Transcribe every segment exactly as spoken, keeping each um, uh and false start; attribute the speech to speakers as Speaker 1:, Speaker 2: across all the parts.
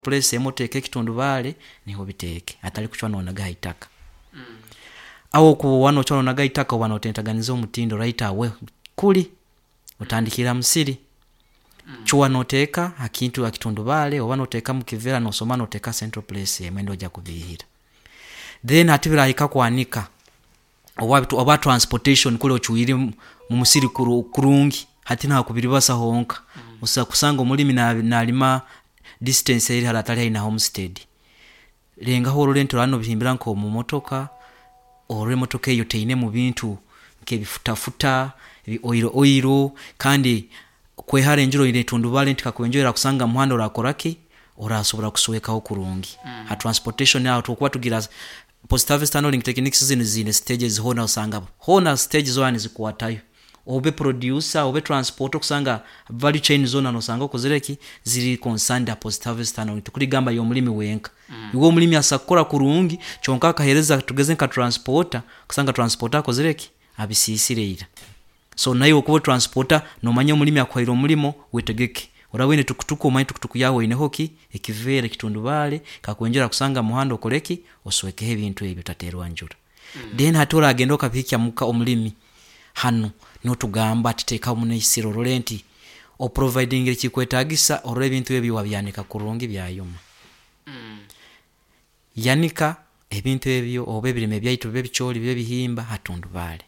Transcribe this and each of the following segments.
Speaker 1: place emoteeka ekitundubaale niho biteeke atali kuchwanonaga itaka mm. awo ku wano chwanonaga itaka wano tentaganiza omutindo right away kuli utandikira musiri mm. chwa noteeka akintu akitundubaale oba noteeka mu kivera nosoma noteeka central place emendo ja kubihira then atibira ikakwanika oba oba transportation kule ochuiri mu musiri kurungi hatina kubiri basa honka mm. usa kusanga omulimi na nalima distance eri haratali ina homestead lenga horo lento lano bihimbira nko mu motoka ore motoka eyo teine mu bintu nke bifutafuta bi oiro oiro kandi kwehare njiro ile tundubale ntika kwenjera kusanga muhanda orakoraki orasobora kusuweka okurungi mm. ha transportation out okuba tugira positive tunneling techniques zino zine stages hona usanga hona stages one zikuwatayo obe producer obe transporter kusanga value chain zone nosanga kozereki ziri concerned positive tunneling tukuligamba yo mulimi wenka mm. yugo mulimi asakora kurungi chonka kahereza tugeze nka transporter kusanga transporter kozereki abisisireira so nayo kubo transporter no manya mulimi akwairo mulimo wetegeke orawene tukutuko omanyi tukutuku yawe ine hoki ekivere kitundubale kakwenjera kusanga muhando koleki osweke ebintu ebyo taterwa njura mm. then hatora agendo kapikya muka omulimi hano no tugamba titeka mune isiro rolenti o providing ekikwetagisa ore ebintu ebyo wabyanika kurungi byayuma mm. yanika ebintu ebyo obebirime byaitu bebicholi bebihimba hatundubale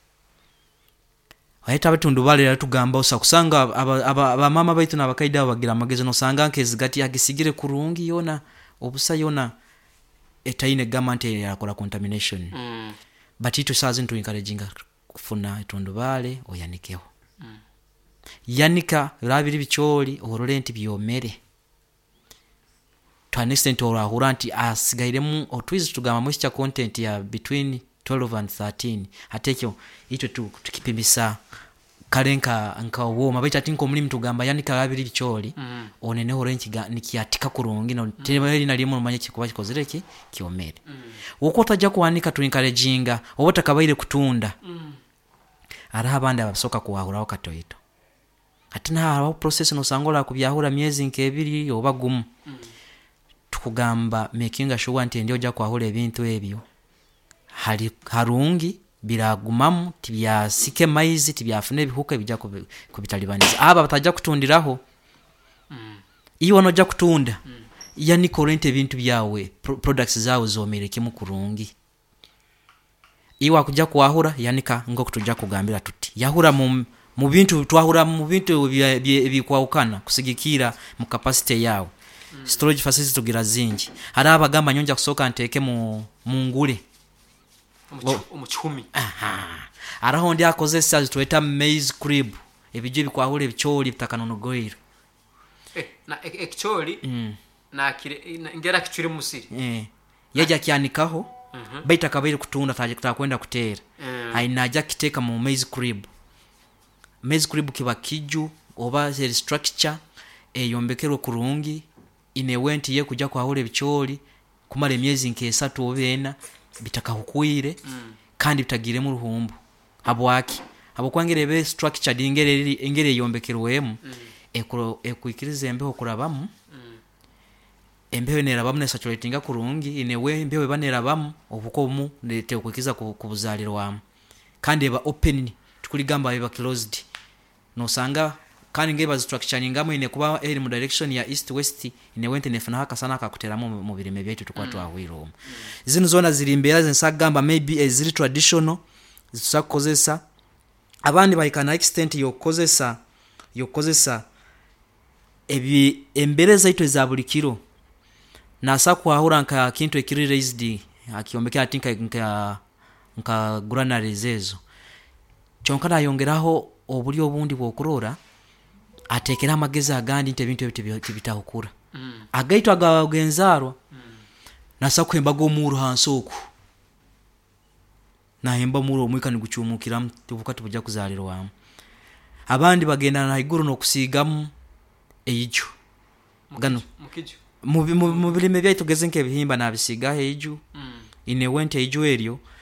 Speaker 1: Waita batundubale ya tugamba usa kusanga aba, aba, aba mama baitu na bakaida bagira amagezi no sanga nkezi gati yagisigire kurungi yona obusa yona etaine government yakola contamination mm. but itu sazi ntu encouraging kufuna etundubale oyanikeho mm. yanika rabiri bicholi orolenti byomere to an extent orahuranti asigairemu otwizi tugamba moisture content ya between twelve and thirteen hatekyo ito tu tukipimisa kalenka nka wo mabaita tinko mulimi tugamba yanika rabiri bicholi mm. onene orenchi nikiatika kurungi no mm. tebali nalimo manye kikuba kikozereki kiomere mm. wokota ja kuanika tu encouraging obota kabaire kutunda mm. ara abandi abasoka kuwahura katoito atina aba process no sangola kubyahura myezi nkebiri obagumu mm. tukugamba making sure nti ndio ja kwahura ebintu ebyo hali harungi biragumamu tibya sike maize tibyafune bihuka bijja kubitalibaniza aba batajja kutundiraho mm. iyo no ja kutunda mm. yani korente bintu byawe pro- products zawe zomereke mu kurungi iwa kujja kwahura yanika ngo kutujja kugambira tuti yahura mu mu bintu twahura mu bintu bikwaukana kusigikira mu capacity yawe mm. storage facility tugira zinji ara abagamba nyonja kusoka nteke mu mungule
Speaker 2: umuchumi
Speaker 1: aha araho ndi akozesa tweta maize crib ebije bikwahura ebicholi bitakanonogoiro
Speaker 2: eh na ekcholi mm. na kire ngera kichuri musiri
Speaker 1: eh yaja kianikaho uh-huh. baita kabaire kutunda taje kutakwenda kutera mm. ainaja kiteka mu maize crib maize crib kiba kiju oba cell structure eyombekero kurungi inewenti ye kujja kwahura ebicholi kumara emyezi nkesatu obena bitakahukwire mm. kandi bitagire mu ruhumbu habwaki abo kwangere be structured ingere ingere yombekerwemu mm. ekuro ekuikirize embeho kurabamu mm. embeho nerabamu ne saturatinga kurungi inewe embeho banerabamu obukomu nete okwikiza kubuzaliro wamu kandi eba open tukuligamba eba closed no sanga kandi ngeba structure ngamo ine kuba eri mu direction ya east west ine wente nefana haka sana akakuteramo mu birime byetu tukwatu mm. ahwiro mm. zino zona zirimbera zensagamba maybe as traditional zisakozesa abandi bayikana extent yokozesa yokozesa ebi embereza ito za bulikiro nasa kwahura nka kintu ekiri raised akiombeka atinka nka nka granary zezo chonkana yongeraho obuli obundi bwokurora atekera amageza agandi nte bintu ebyo bitahukura mm. agaito agagenzarwa mm. nasa kwemba go muru hansoku na hemba muru omwika ni gucumukira tuvuka tubujja kuzaliro wamu abandi bagenda na iguru no kusigamu eyijo gano
Speaker 2: mukiju
Speaker 1: mu birime byaitu gezenke bihimba na bisiga eyijo mm. ine wente eyijo eryo